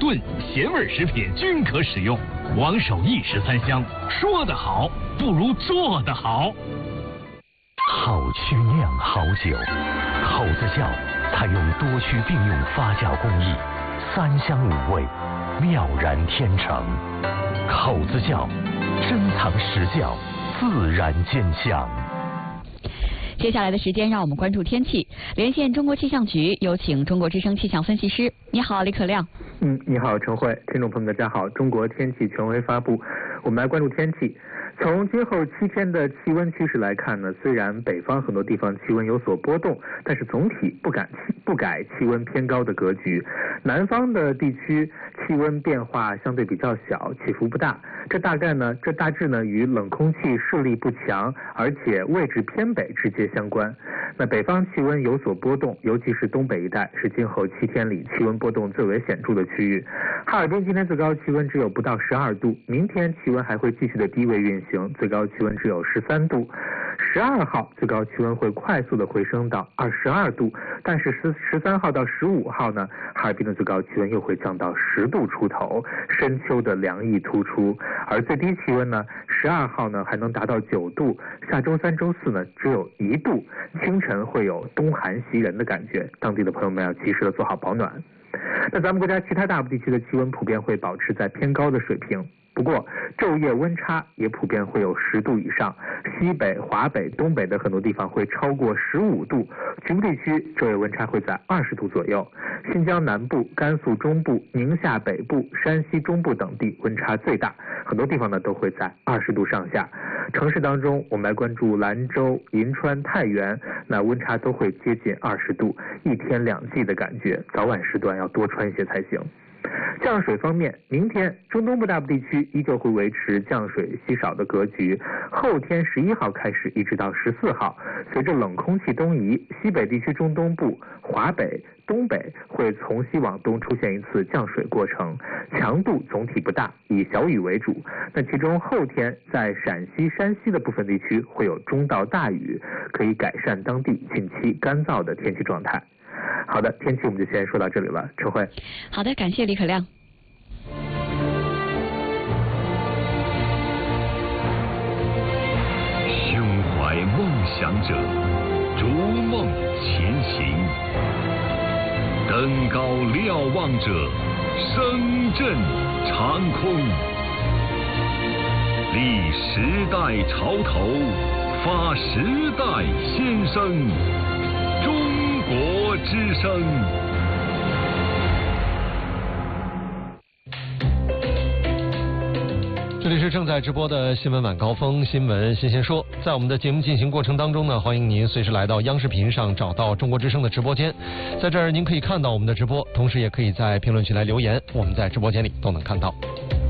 炖、咸味食品均可使用。王守义13香，说得好不如做得好。 好曲酿好酒，口子窖采用多区并用发酵工艺，3香5味，妙然天成。口子窖珍藏实窖，自然见香。 接下来的时间，让我们关注天气。连线中国气象局，有请中国之声气象分析师。你好，李可亮。 你好，陈慧。听众朋友们，大家好。中国天气权威发布，我们来关注天气。从今后7天的气温趋势来看呢，虽然北方很多地方气温有所波动，但是总体不改气温偏高的格局。南方的地区气温变化相对比较小，起伏不大。这大致呢与冷空气势力不强，而且位置偏北直接相关。那北方气温有所波动，尤其是东北一带是今后7天里气温波动最为显著的区域。哈尔滨今天最高气温只有不到12度，明天气温还会继续的低位运行，最高气温只有13度。12号最高气温会快速的回升到22度，但是13号到15号呢，哈尔滨的最高气温又会降到10度出头，深秋的凉意突出。而最低气温呢，12号呢还能达到9度，下周3、周4呢只有1度，清晨会有冬寒袭人的感觉，当地的朋友们要及时的做好保暖。那咱们国家其他大部地区的气温普遍会保持在偏高的水平，不过昼夜温差也普遍会有10度以上，西北、华北、东北的很多地方会超过15度，局部地区昼夜温差会在20度左右。新疆南部、甘肃中部、宁夏北部、山西中部等地温差最大，很多地方呢都会在20度上下。城市当中，我们来关注兰州、银川、太原，那温差都会接近20度，一天2季的感觉，早晚时段要多穿一些才行。降水方面，明天中东部大部地区依旧会维持降水稀少的格局，后天11号开始一直到14号，随着冷空气东移，西北地区中东部、华北、东北会从西往东出现一次降水过程，强度总体不大，以小雨为主。那其中后天在陕西、山西的部分地区会有中到大雨，可以改善当地近期干燥的天气状态。好的，天气我们就先说到这里了，陈慧。 好的，感谢李可亮。 胸怀梦想者，逐梦前行；登高瞭望者，声震长空。立时代潮头，发时代先声。中国之声。 这里是正在直播的新闻晚高峰，新闻新鲜说。在我们的节目进行过程当中呢，欢迎您随时来到央视频上找到中国之声的直播间，在这儿您可以看到我们的直播，同时也可以在评论区来留言，我们在直播间里都能看到。